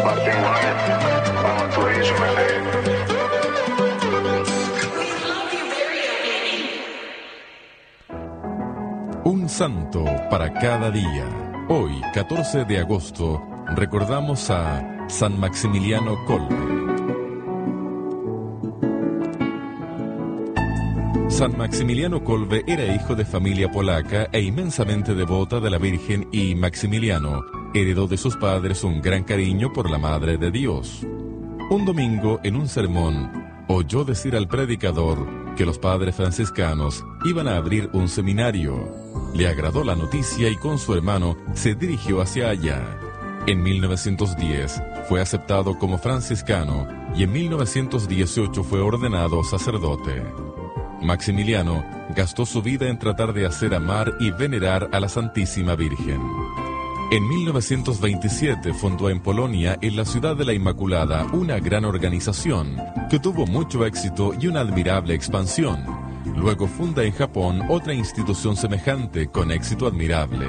Martin Ryan, vamos tú y Un santo para cada día. Hoy, 14 de agosto, recordamos a San Maximiliano Kolbe. San Maximiliano Kolbe era hijo de familia polaca e inmensamente devota de la Virgen, y Maximiliano heredó de sus padres un gran cariño por la Madre de Dios. Un domingo, en un sermón, oyó decir al predicador que los padres franciscanos iban a abrir un seminario. Le agradó la noticia y con su hermano se dirigió hacia allá. En 1910 fue aceptado como franciscano y en 1918 fue ordenado sacerdote. Maximiliano gastó su vida en tratar de hacer amar y venerar a la Santísima Virgen. En 1927 fundó en Polonia, en la ciudad de la Inmaculada, una gran organización que tuvo mucho éxito y una admirable expansión. Luego funda en Japón otra institución semejante con éxito admirable.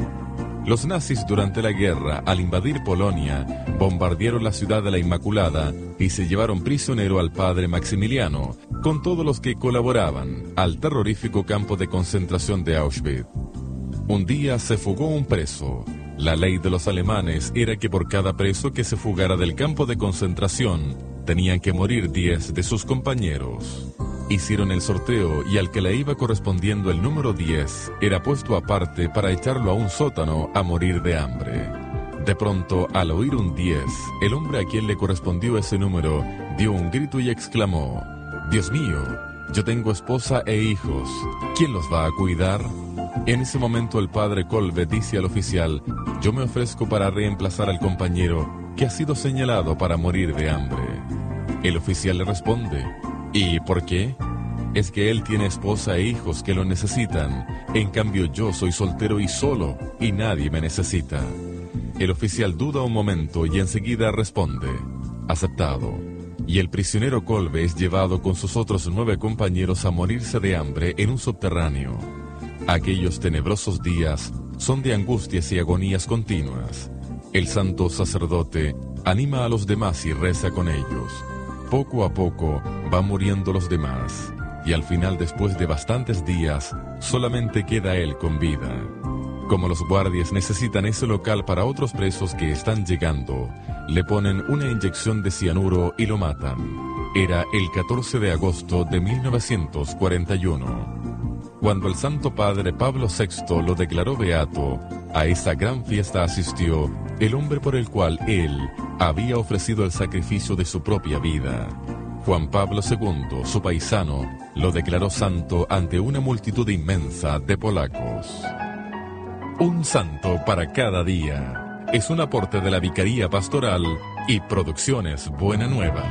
Los nazis durante la guerra, al invadir Polonia, bombardearon la ciudad de la Inmaculada y se llevaron prisionero al padre Maximiliano, con todos los que colaboraban, al terrorífico campo de concentración de Auschwitz. Un día se fugó un preso. La ley de los alemanes era que por cada preso que se fugara del campo de concentración, tenían que morir 10 de sus compañeros. Hicieron el sorteo y al que le iba correspondiendo el número 10 era puesto aparte para echarlo a un sótano a morir de hambre. De pronto, al oír un 10, el hombre a quien le correspondió ese número dio un grito y exclamó: «Dios mío, yo tengo esposa e hijos, ¿quién los va a cuidar?». En ese momento el padre Kolbe dice al oficial: «Yo me ofrezco para reemplazar al compañero que ha sido señalado para morir de hambre». El oficial le responde: «¿Y por qué? Es que él tiene esposa e hijos que lo necesitan, en cambio yo soy soltero y solo, y nadie me necesita». El oficial duda un momento y enseguida responde: «Aceptado». Y el prisionero Kolbe es llevado con sus otros 9 compañeros a morirse de hambre en un subterráneo. Aquellos tenebrosos días son de angustias y agonías continuas. El santo sacerdote anima a los demás y reza con ellos. Poco a poco van muriendo los demás, y al final, después de bastantes días, solamente queda él con vida. Como los guardias necesitan ese local para otros presos que están llegando, le ponen una inyección de cianuro y lo matan. Era el 14 de agosto de 1941. Cuando el Santo Padre Pablo VI lo declaró beato, a esa gran fiesta asistió el hombre por el cual él había ofrecido el sacrificio de su propia vida. Juan Pablo II, su paisano, lo declaró santo ante una multitud inmensa de polacos. Un santo para cada día es un aporte de la Vicaría Pastoral y Producciones Buena Nueva.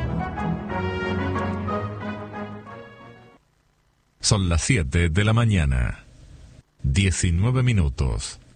Son las 7 de la mañana, 19 minutos.